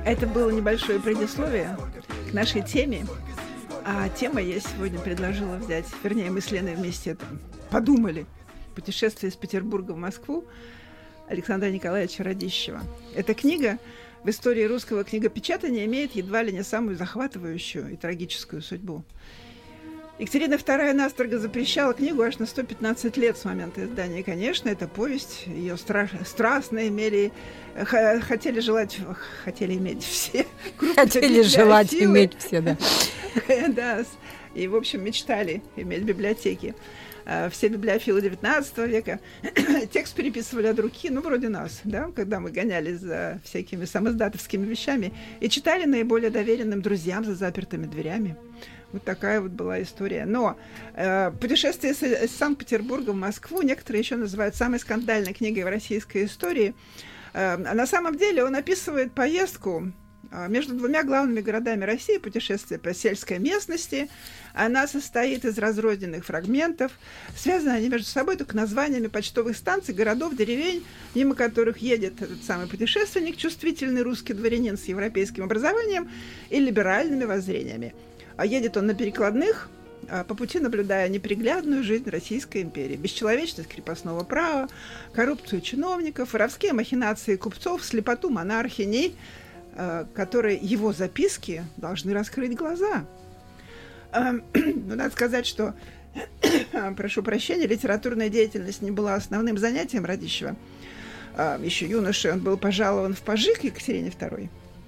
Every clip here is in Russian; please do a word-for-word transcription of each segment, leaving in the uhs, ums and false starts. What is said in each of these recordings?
Это было небольшое предисловие к нашей теме. А тема я сегодня предложила взять, вернее, мы с Леной вместе это подумали. «Путешествие из Петербурга в Москву» Александра Николаевича Радищева. Эта книга в истории русского книгопечатания имеет едва ли не самую захватывающую и трагическую судьбу. Екатерина вторая настрого запрещала книгу аж на сто пятнадцать лет с момента издания. И, конечно, эта повесть, ее стра- страстно имели, х- хотели желать, хотели иметь все. Хотели желать иметь все, да. Да, и, в общем, мечтали иметь библиотеки. Все библиофилы девятнадцатого века текст переписывали от руки, ну, вроде нас, да, когда мы гонялись за всякими самоздатовскими вещами и читали наиболее доверенным друзьям за запертыми дверями. Вот такая вот была история. Но э, путешествие из Санкт-Петербурга в Москву некоторые еще называют самой скандальной книгой в российской истории. Э, а на самом деле он описывает поездку э, между двумя главными городами России, путешествие по сельской местности. Она состоит из разрозненных фрагментов. Связаны они между собой только названиями почтовых станций, городов, деревень, мимо которых едет этот самый путешественник, чувствительный русский дворянин с европейским образованием и либеральными воззрениями. А едет он на перекладных, по пути наблюдая неприглядную жизнь Российской империи, бесчеловечность крепостного права, коррупцию чиновников, воровские махинации купцов, слепоту монархиней, которые его записки должны раскрыть глаза. Но надо сказать, что, прошу прощения, литературная деятельность не была основным занятием Радищева. Еще юношей он был пожалован в пажи к Екатерине второй.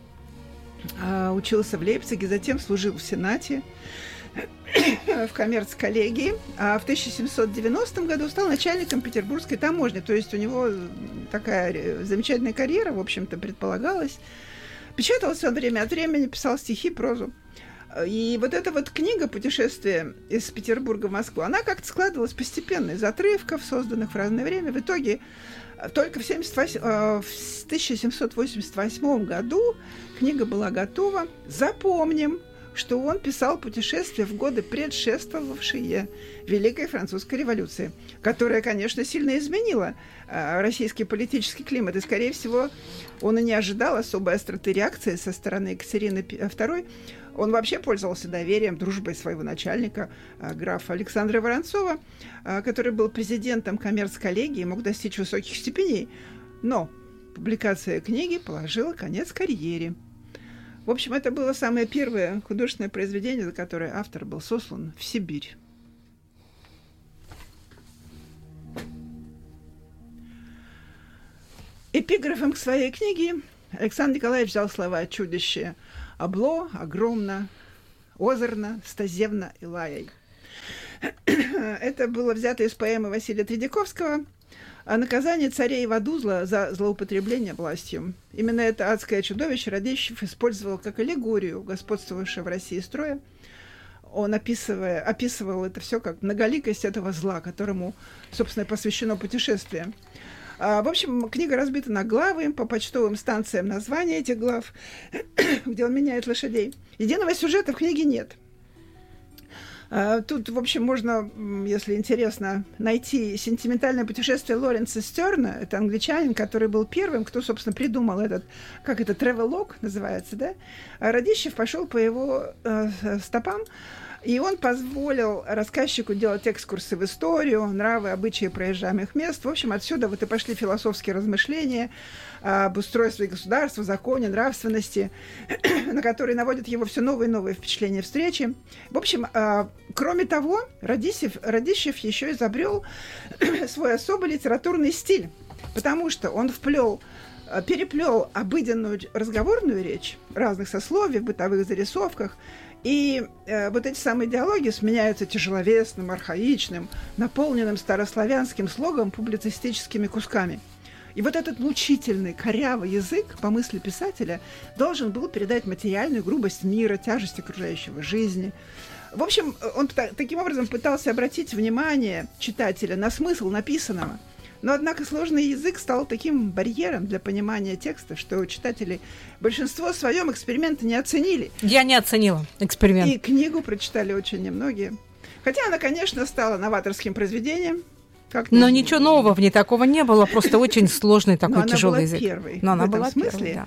Учился в Лейпциге, затем служил в Сенате, в коммерц-коллегии, а в тысяча семьсот девяностом году стал начальником Петербургской таможни. То есть у него такая замечательная карьера, в общем-то, предполагалась. Печатался он время от времени, писал стихи, прозу. И вот эта вот книга «Путешествие из Петербурга в Москву», она как-то складывалась постепенно из отрывков, созданных в разное время. В итоге только в, в тысяча семьсот восемьдесят восьмом году книга была готова. Запомним, что он писал путешествия в годы, предшествовавшие Великой Французской революции, которая, конечно, сильно изменила э, российский политический климат. И, скорее всего, он и не ожидал особой остроты реакции со стороны Екатерины второй. Он вообще пользовался доверием, дружбой своего начальника, э, графа Александра Воронцова, э, который был президентом коммерц-коллегии и мог достичь высоких степеней. Но публикация книги положила конец карьере. В общем, это было самое первое художественное произведение, за которое автор был сослан в Сибирь. Эпиграфом к своей книге Александр Николаевич взял слова о чудище «Обло, огромно, озерно, стозевно и лаяй». Это было взято из поэмы Василия Тредяковского о наказании царей в аду за злоупотребление властью. Именно это адское чудовище Радищев использовал как аллегорию господствовавшего в России строя. Он описывая, описывал это все как многоликость этого зла, которому, собственно, посвящено путешествие. А, в общем, книга разбита на главы, по почтовым станциям названия этих глав, где он меняет лошадей. Единого сюжета в книге нет. Тут, в общем, можно, если интересно, найти сентиментальное путешествие Лоренса Стерна. Это англичанин, который был первым, кто, собственно, придумал этот, как это, travelog называется, да? А Радищев пошел по его э, стопам, и он позволил рассказчику делать экскурсы в историю, нравы, обычаи проезжаемых мест. В общем, отсюда вот и пошли философские размышления об устройстве государства, законе, нравственности, на которые наводят его все новые и новые впечатления встречи. В общем, кроме того, Радищев, Радищев еще изобрел свой особый литературный стиль, потому что он вплел, переплел обыденную разговорную речь разных сословий в бытовых зарисовках, и э, вот эти самые диалоги сменяются тяжеловесным, архаичным, наполненным старославянским слогом публицистическими кусками. И вот этот мучительный, корявый язык, по мысли писателя, должен был передать материальную грубость мира, тяжесть окружающего жизни. В общем, он та- таким образом пытался обратить внимание читателя на смысл написанного. Но, однако, сложный язык стал таким барьером для понимания текста, что читатели большинство в своем эксперимента не оценили. Я не оценила эксперимент. И книгу прочитали очень немногие. Хотя она, конечно, стала новаторским произведением. Как-то... Но ничего нового в ней такого не было, просто очень сложный такой тяжелый язык. Первой, Но она в этом была смысле. первой, да.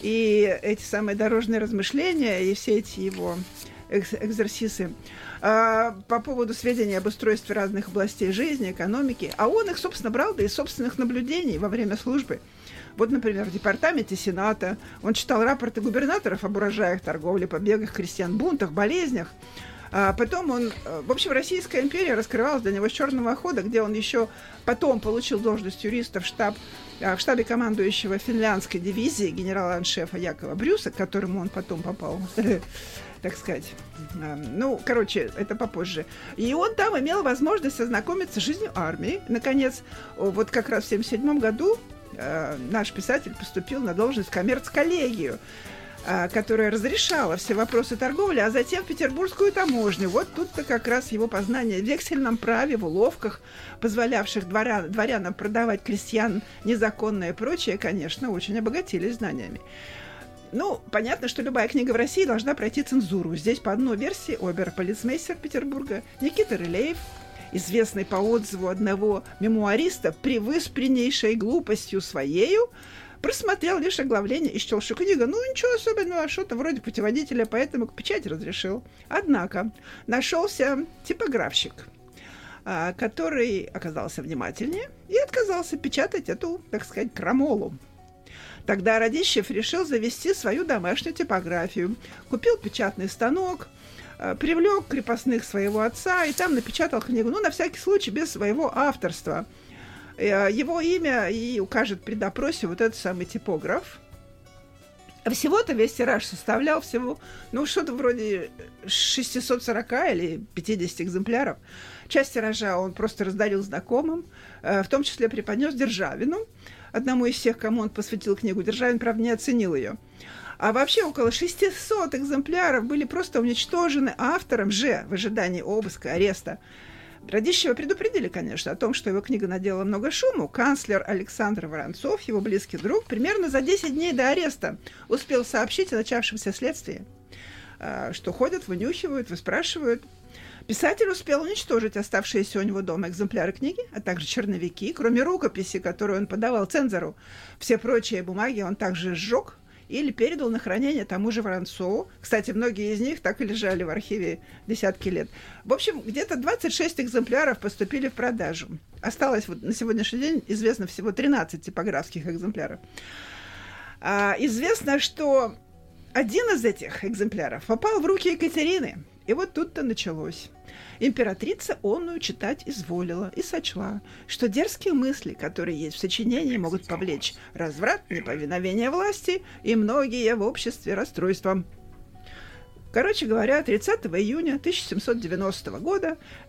и эти самые дорожные размышления, и все эти его экс- экзерсисы а, по поводу сведений об устройстве разных областей жизни, экономики. А он их, собственно, брал да из собственных наблюдений во время службы. Вот, например, в департаменте Сената он читал рапорты губернаторов об урожаях, торговле, побегах крестьян, бунтах, болезнях. А потом он... В общем, Российская империя раскрывалась для него с черного хода, где он еще потом получил должность юриста в, штаб, в штабе командующего финляндской дивизии генерала-аншефа Якова Брюса, к которому он потом попал, так сказать. Ну, короче, это попозже. И он там имел возможность ознакомиться с жизнью армии. Наконец, вот как раз в тысяча девятьсот семьдесят седьмом году наш писатель поступил на должность в коммерц-коллегию, которая разрешала все вопросы торговли, а затем в Петербургскую таможню. Вот тут-то как раз его познание в вексельном праве, в уловках, позволявших дворян, дворянам продавать крестьян незаконно и прочее, конечно, очень обогатились знаниями. Ну, понятно, что любая книга в России должна пройти цензуру. Здесь по одной версии обер-полицмейстер Петербурга Никита Рылеев, известный по отзыву одного мемуариста, превыспреннейшей глупостью своею, просмотрел лишь оглавление и счел, что книга, ну, ничего особенного, что-то вроде путеводителя, поэтому к печати разрешил. Однако нашелся типографщик, который оказался внимательнее и отказался печатать эту, так сказать, крамолу. Тогда Радищев решил завести свою домашнюю типографию. Купил печатный станок, привлек крепостных своего отца и там напечатал книгу, ну, на всякий случай, без своего авторства. Его имя и укажет при допросе вот этот самый типограф. Всего-то весь тираж составлял всего, ну, что-то вроде шестьсот сорок или пятьдесят экземпляров. Часть тиража он просто раздарил знакомым, в том числе преподнес Державину, одному из тех, кому он посвятил книгу. Державин, правда, не оценил ее. А вообще около шестьсот экземпляров были просто уничтожены автором же в ожидании обыска, ареста. Радищева предупредили, конечно, о том, что его книга наделала много шуму. Канцлер Александр Воронцов, его близкий друг, примерно за десять дней до ареста успел сообщить о начавшемся следствии, что ходят, вынюхивают, выспрашивают. Писатель успел уничтожить оставшиеся у него дома экземпляры книги, а также черновики, кроме рукописи, которую он подавал цензору. Все прочие бумаги он также сжег или передал на хранение тому же Воронцову. Кстати, многие из них так и лежали в архиве десятки лет. В общем, где-то двадцать шесть экземпляров поступили в продажу. Осталось вот на сегодняшний день известно всего тринадцать типографских экземпляров. А, известно, что один из этих экземпляров попал в руки Екатерины. И вот тут-то началось. Императрица онную читать изволила и сочла, что дерзкие мысли, которые есть в сочинении, могут повлечь разврат, неповиновение власти и многие в обществе расстройства. Короче говоря, тридцатого июня тысяча семьсот девяностого года